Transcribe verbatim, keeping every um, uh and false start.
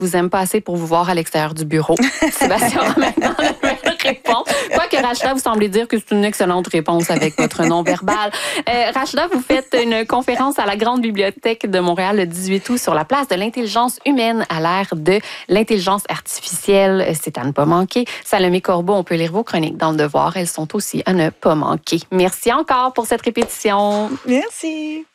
vous aime pas assez pour vous voir à l'extérieur du bureau. Sébastien aura maintenant la meilleure réponse. Quoique Rachida, vous semblez dire que c'est une excellente réponse avec votre nom verbal. Euh, Rachida, vous faites une conférence à la Grande Bibliothèque de Montréal le dix-huit août sur la place de l'intelligence humaine à l'ère de l'intelligence artificielle. C'est à ne pas manquer. Salomé Corbeau, on peut lire vos chroniques dans Le Devoir. Elles sont aussi à ne pas manquer. Merci encore pour cette répétition. Merci.